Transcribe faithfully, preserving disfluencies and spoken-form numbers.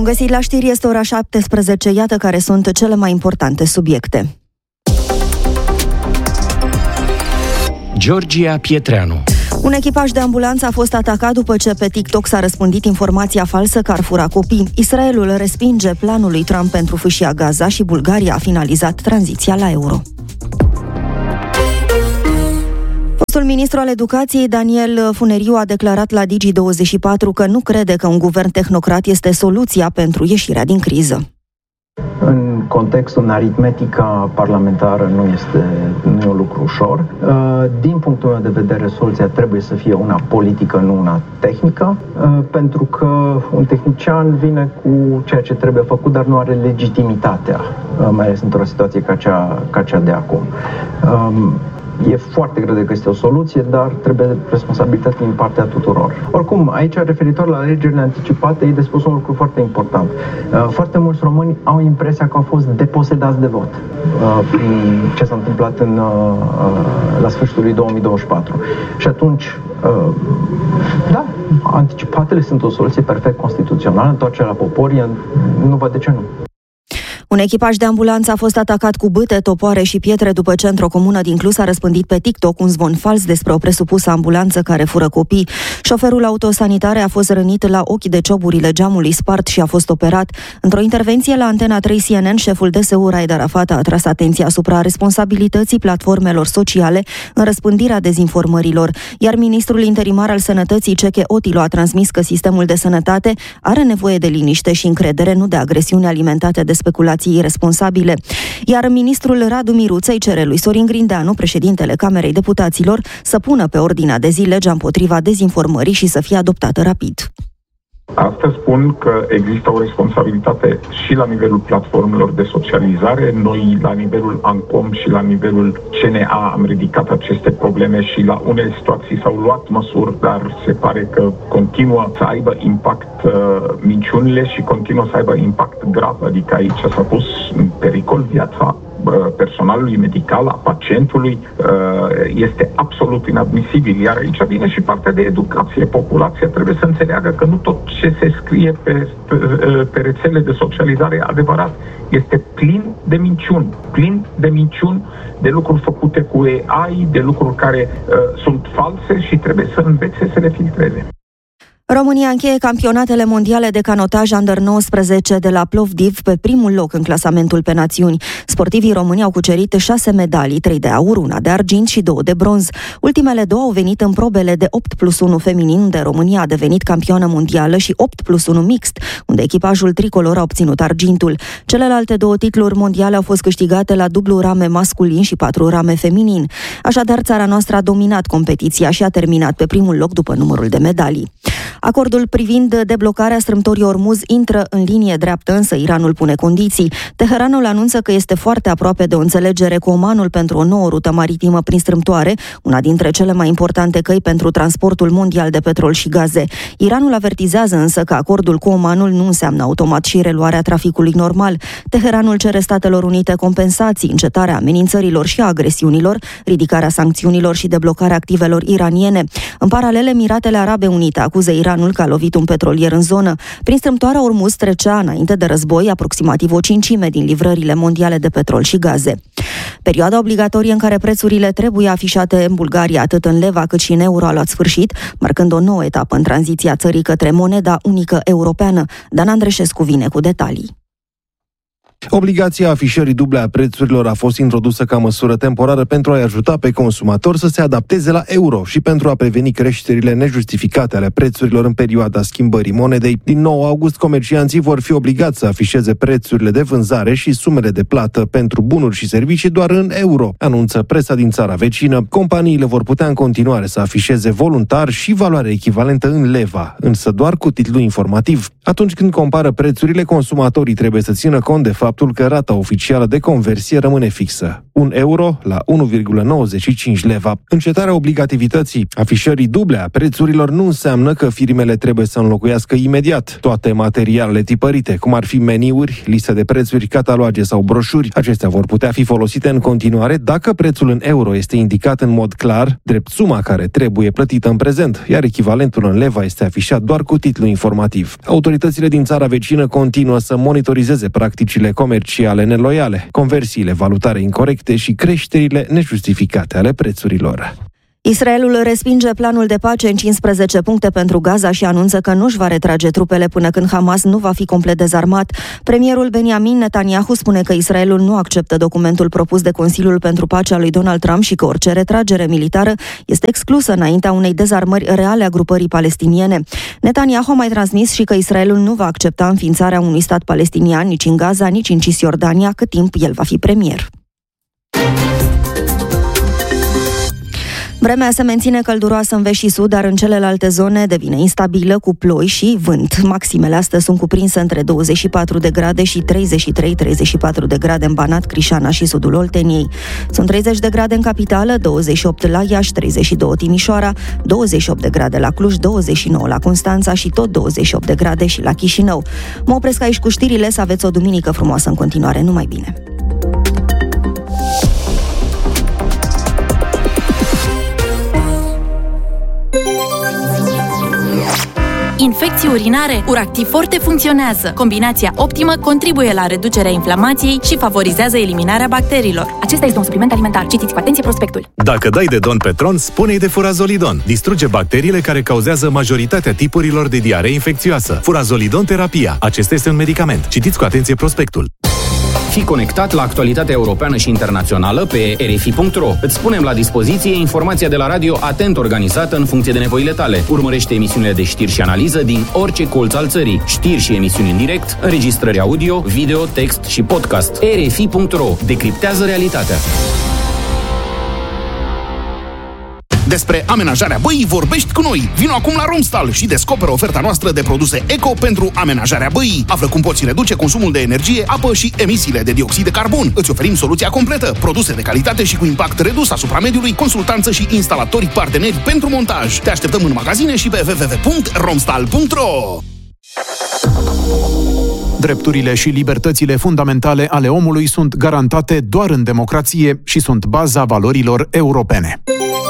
găsit la știri, este ora șaptesprezece, iată care sunt cele mai importante subiecte. Georgia Pietreanu. Un echipaj de ambulanță a fost atacat după ce pe TikTok s-a răspândit informația falsă că ar fura copii. Israelul respinge planul lui Trump pentru fâșia Gaza și Bulgaria a finalizat tranziția la euro. Fostul ministru al educației, Daniel Funeriu, a declarat la Digi douăzeci și patru că nu crede că un guvern tehnocrat este soluția pentru ieșirea din criză. În contextul în aritmetica parlamentară nu este nu e un lucru ușor. Din punctul meu de vedere, soluția trebuie să fie una politică, nu una tehnică, pentru că un tehnician vine cu ceea ce trebuie făcut, dar nu are legitimitatea, mai ales într-o situație ca cea, ca cea de acum. E foarte greu de găsit o soluție, dar trebuie responsabilitate din partea tuturor. Oricum, aici, referitor la alegerile anticipate, e de spus un lucru foarte important. Foarte mulți români au impresia că au fost deposedați de vot prin ce s-a întâmplat în, la sfârșitul lui două mii douăzeci și patru. Și atunci, da, anticipatele sunt o soluție perfect constituțională, întoarcerea la popor, nu văd de ce nu. Un echipaj de ambulanță a fost atacat cu bâte, topoare și pietre după ce într-o comună din Cluj a răspândit pe TikTok un zvon fals despre o presupusă ambulanță care fură copii. Șoferul autosanitare a fost rănit la ochi de cioburile geamului spart și a fost operat. Într-o intervenție la Antena trei C N N, șeful D S U Raed Arafat a atras atenția asupra responsabilității platformelor sociale în răspândirea dezinformărilor, iar ministrul interimar al Sănătății, Ceche Otilo, a transmis că sistemul de sănătate are nevoie de liniște și încredere, nu de agresiuni alimentate de speculații irresponsabile. Iar ministrul Radu Miruță îi cere lui Sorin Grindeanu, președintele Camerei Deputaților, să pună pe ordinea de zi legea împotriva dezinformării și să fie adoptată rapid. Astăzi spun că există o responsabilitate și la nivelul platformelor de socializare. Noi, la nivelul ANCOM și la nivelul C N A, am ridicat aceste probleme și la unele situații s-au luat măsuri, dar se pare că continuă să aibă impact uh, minciunile și continuă să aibă impact grav. Adică aici s-a pus în pericol viața personalului medical, a pacientului, este absolut inadmisibil. Iar aici vine și partea de educație. Populația trebuie să înțeleagă că nu tot ce se scrie pe, pe, pe rețele de socializare e adevărat. Este plin de minciuni. Plin de minciuni, de lucruri făcute cu A I, de lucruri care uh, sunt false și trebuie să învețe să le filtreze. România încheie campionatele mondiale de canotaj under nouăsprezece de la Plovdiv pe primul loc în clasamentul pe națiuni. Sportivii români au cucerit șase medalii, trei de aur, una de argint și două de bronz. Ultimele două au venit în probele de opt plus unu feminin, unde România a devenit campioană mondială, și opt plus unu mixt, unde echipajul tricolor a obținut argintul. Celelalte două titluri mondiale au fost câștigate la dublu rame masculin și patru rame feminin. Așadar, țara noastră a dominat competiția și a terminat pe primul loc după numărul de medalii. Acordul privind deblocarea strâmtorii Ormuz intră în linie dreaptă, însă Iranul pune condiții. Teheranul anunță că este foarte aproape de o înțelegere cu Omanul pentru o nouă rută maritimă prin strâmtoare, una dintre cele mai importante căi pentru transportul mondial de petrol și gaze. Iranul avertizează însă că acordul cu Omanul nu înseamnă automat și reluarea traficului normal. Teheranul cere Statelor Unite compensații, încetarea amenințărilor și a agresiunilor, ridicarea sancțiunilor și deblocarea activelor iraniene. În paralel, Emiratele Arabe Unite acuză Iranul că a lovit un petrolier în zonă. Prin strâmtoarea Ormuz trecea, înainte de război, aproximativ o cincime din livrările mondiale de petrol și gaze. Perioada obligatorie în care prețurile trebuie afișate în Bulgaria, atât în leva cât și în euro, a luat sfârșit, marcând o nouă etapă în tranziția țării către moneda unică europeană. Dan Andreșescu vine cu detalii. Obligația afișării duble a prețurilor a fost introdusă ca măsură temporară pentru a-i ajuta pe consumatori să se adapteze la euro și pentru a preveni creșterile nejustificate ale prețurilor în perioada schimbării monedei. Din nouă august, comercianții vor fi obligați să afișeze prețurile de vânzare și sumele de plată pentru bunuri și servicii doar în euro, anunță presa din țara vecină. Companiile vor putea în continuare să afișeze voluntar și valoarea echivalentă în leva, însă doar cu titlu informativ. Atunci când compară prețurile, consumatorii trebuie să țină cont de faptul că rata oficială de conversie rămâne fixă, un euro la unu virgulă nouăzeci și cinci leva. Încetarea obligativității afișării duble a prețurilor nu înseamnă că firmele trebuie să înlocuiască imediat toate materialele tipărite, cum ar fi meniuri, liste de prețuri, cataloage sau broșuri. Acestea vor putea fi folosite în continuare dacă prețul în euro este indicat în mod clar, drept suma care trebuie plătită în prezent, iar echivalentul în leva este afișat doar cu titlu informativ. Autoritatea autoritățile din țara vecină continuă să monitorizeze practicile comerciale neloiale, conversiile valutare incorecte și creșterile nejustificate ale prețurilor. Israelul respinge planul de pace în cincisprezece puncte pentru Gaza și anunță că nu își va retrage trupele până când Hamas nu va fi complet dezarmat. Premierul Benjamin Netanyahu spune că Israelul nu acceptă documentul propus de Consiliul pentru Pacea lui Donald Trump și că orice retragere militară este exclusă înaintea unei dezarmări reale a grupării palestiniene. Netanyahu a mai transmis și că Israelul nu va accepta înființarea unui stat palestinian nici în Gaza, nici în Cisjordania, cât timp el va fi premier. Vremea se menține călduroasă în vest și sud, dar în celelalte zone devine instabilă cu ploi și vânt. Maximele astăzi sunt cuprinse între douăzeci și patru de grade și treizeci și trei treizeci și patru de grade în Banat, Crișana și sudul Olteniei. Sunt treizeci de grade în capitală, douăzeci și opt la Iași, treizeci și doi Timișoara, douăzeci și opt de grade la Cluj, douăzeci și nouă la Constanța și tot douăzeci și opt de grade și la Chișinău. Mă opresc aici cu știrile, să aveți o duminică frumoasă în continuare, numai bine! Infecții urinare, Uractiv Forte funcționează. Combinația optimă contribuie la reducerea inflamației și favorizează eliminarea bacteriilor. Acesta este un supliment alimentar. Citiți cu atenție prospectul. Dacă dai de Donpetron, spune-i de Furazolidon. Distruge bacteriile care cauzează majoritatea tipurilor de diaree infecțioasă. Furazolidon terapia. Acesta este un medicament. Citiți cu atenție prospectul. Fii conectat la actualitatea europeană și internațională pe r f i punct r o. Îți punem la dispoziție informația de la radio atent organizată în funcție de nevoile tale. Urmărește emisiunile de știri și analiză din orice colț al țării. Știri și emisiuni în direct, înregistrări audio, video, text și podcast. r f i punct r o. Decriptează realitatea. Despre amenajarea băii vorbești cu noi. Vino acum la Romstal și descoperă oferta noastră de produse eco pentru amenajarea băii. Află cum poți reduce consumul de energie, apă și emisiile de dioxid de carbon. Îți oferim soluția completă, produse de calitate și cu impact redus asupra mediului, consultanță și instalatori parteneri pentru montaj. Te așteptăm în magazine și pe w w w punct romstal punct r o. Drepturile și libertățile fundamentale ale omului sunt garantate doar în democrație și sunt baza valorilor europene.